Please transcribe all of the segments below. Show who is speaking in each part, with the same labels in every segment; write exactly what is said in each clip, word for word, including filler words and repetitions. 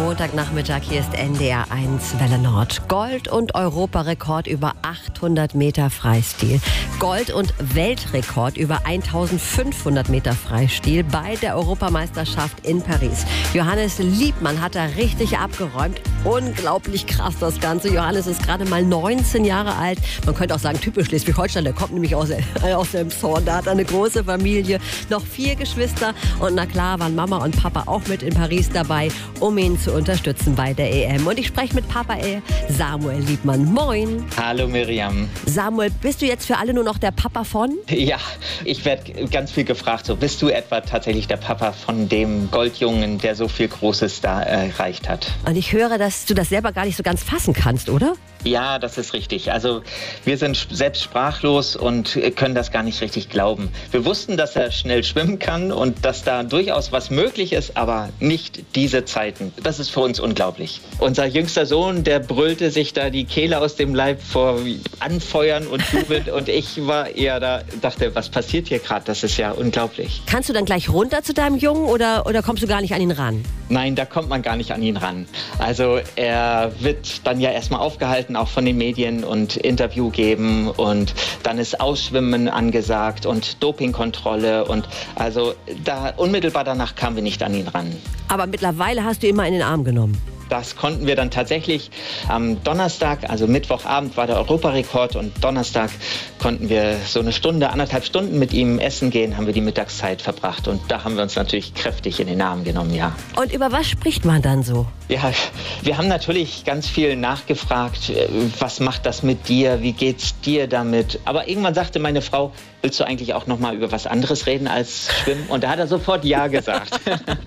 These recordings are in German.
Speaker 1: Montagnachmittag, hier ist N D R eins Welle Nord. Gold- und Europarekord über achthundert Meter Freistil. Gold- und Weltrekord über eintausendfünfhundert Meter Freistil bei der Europameisterschaft in Paris. Johannes Liebmann hat da richtig abgeräumt. Unglaublich krass das Ganze. Johannes ist gerade mal neunzehn Jahre alt. Man könnte auch sagen, typisch Schleswig-Holstein. Der kommt nämlich aus, aus dem Zorn. Da hat er eine große Familie, noch vier Geschwister. Und na klar waren Mama und Papa auch mit in Paris dabei, um ihn zu unterstützen bei der E M. Und ich spreche mit Papa Samuel Liebmann. Moin.
Speaker 2: Hallo Miriam.
Speaker 1: Samuel, bist du jetzt für alle nur noch der Papa von?
Speaker 2: Ja, ich werde ganz viel gefragt. So, bist du etwa tatsächlich der Papa von dem Goldjungen, der so viel Großes da erreicht hat?
Speaker 1: Und ich höre, dass du das selber gar nicht so ganz fassen kannst, oder?
Speaker 2: Ja, das ist richtig. Also wir sind selbst sprachlos und können das gar nicht richtig glauben. Wir wussten, dass er schnell schwimmen kann und dass da durchaus was möglich ist, aber nicht diese Zeiten. Das ist für uns unglaublich. Unser jüngster Sohn, der brüllte sich da die Kehle aus dem Leib vor Anfeuern und jubeln und ich war eher da, dachte, was passiert hier gerade? Das ist ja unglaublich.
Speaker 1: Kannst du dann gleich runter zu deinem Jungen oder, oder kommst du gar nicht an ihn ran?
Speaker 2: Nein, da kommt man gar nicht an ihn ran. Also er wird dann ja erstmal aufgehalten, auch von den Medien und Interview geben und dann ist Ausschwimmen angesagt und Dopingkontrolle und also da unmittelbar danach kamen wir nicht an ihn ran.
Speaker 1: Aber mittlerweile hast du ihn mal in den Arm genommen.
Speaker 2: Das konnten wir dann tatsächlich am Donnerstag, also Mittwochabend war der Europarekord und Donnerstag konnten wir so eine Stunde, anderthalb Stunden mit ihm essen gehen, haben wir die Mittagszeit verbracht und da haben wir uns natürlich kräftig in den Arm genommen, ja.
Speaker 1: Und über was spricht man dann so?
Speaker 2: Ja, wir haben natürlich ganz viel nachgefragt, was macht das mit dir, wie geht's dir damit? Aber irgendwann sagte meine Frau, willst du eigentlich auch noch mal über was anderes reden als Schwimmen? Und da hat er sofort Ja gesagt.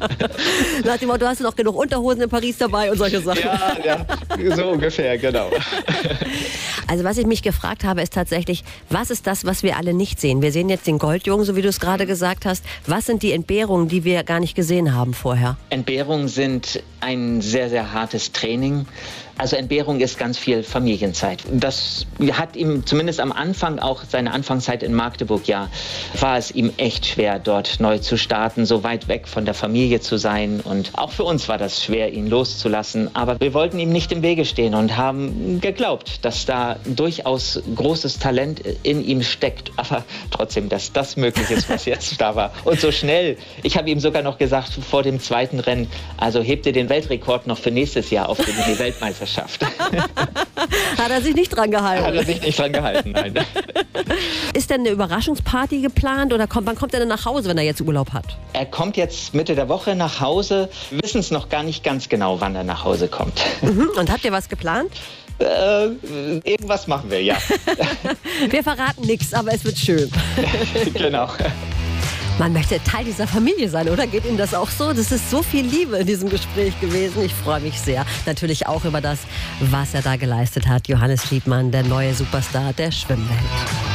Speaker 1: Nach dem Motto, hast du noch genug Unterhosen in Paris dabei und solche Sachen?
Speaker 2: Ja, ja, so ungefähr, genau.
Speaker 1: Also was ich mich gefragt habe, ist tatsächlich, was ist das, was wir alle nicht sehen? Wir sehen jetzt den Goldjungen, so wie du es gerade gesagt hast. Was sind die Entbehrungen, die wir gar nicht gesehen haben vorher?
Speaker 2: Entbehrungen sind ein sehr, sehr hartes Training. Also Entbehrung ist ganz viel Familienzeit. Das hat ihm zumindest am Anfang, auch seine Anfangszeit in Magdeburg, ja, war es ihm echt schwer, dort neu zu starten, so weit weg von der Familie zu sein. Und auch für uns war das schwer, ihn loszulassen. Aber wir wollten ihm nicht im Wege stehen und haben geglaubt, dass da durchaus großes Talent in ihm steckt. Aber trotzdem, dass das möglich ist, was jetzt da war. Und so schnell. Ich habe ihm sogar noch gesagt, vor dem zweiten Rennen, also hebt ihr den Weltrekord noch für nächstes Jahr auf für die Weltmeisterschaft.
Speaker 1: Hat er sich nicht dran gehalten?
Speaker 2: Hat er sich nicht dran gehalten, nein.
Speaker 1: Ist denn eine Überraschungsparty geplant oder kommt, wann kommt er denn nach Hause, wenn er jetzt Urlaub hat?
Speaker 2: Er kommt jetzt Mitte der Woche nach Hause. Wir wissen es noch gar nicht ganz genau, wann er nach Hause kommt.
Speaker 1: Mhm. Und habt ihr was geplant?
Speaker 2: Äh, irgendwas machen wir, ja.
Speaker 1: Wir verraten nichts, aber es wird schön.
Speaker 2: Genau.
Speaker 1: Man möchte Teil dieser Familie sein, oder? Geht Ihnen das auch so? Das ist so viel Liebe in diesem Gespräch gewesen. Ich freue mich sehr. Natürlich auch über das, was er da geleistet hat. Johannes Liebmann, der neue Superstar der Schwimmwelt.